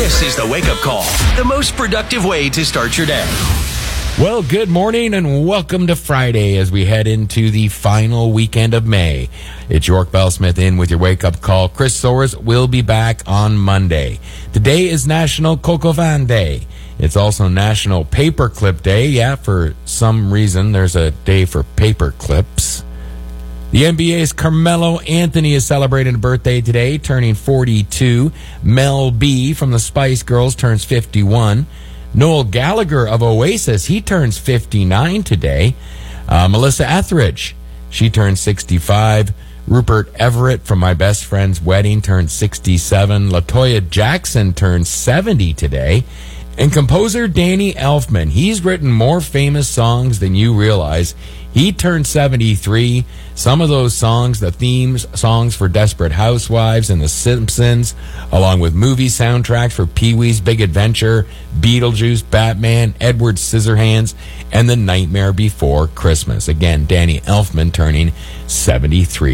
This is the Wake Up Call, the most productive way to start your day. Well, good morning and welcome to Friday as we head into the final weekend of May. It's York Bell Smith in with your Wake Up Call. Chris Soares will be back on Monday. Today is National Coq au Vin Day. It's also National Paperclip Day. Yeah, for some reason there's a day for paper clips. The NBA's Carmelo Anthony is celebrating a birthday today, turning 42. Mel B from the Spice Girls turns 51. Noel Gallagher of Oasis, he turns 59 today. Melissa Etheridge, she turns 65. Rupert Everett from My Best Friend's Wedding turns 67. LaToya Jackson turns 70 today. And composer Danny Elfman, he's written more famous songs than you realize. He turned 73. Some of those songs, the themes songs for Desperate Housewives and The Simpsons, along with movie soundtracks for Pee-wee's Big Adventure, Beetlejuice, Batman, Edward Scissorhands, and The Nightmare Before Christmas. Again, Danny Elfman turning 73.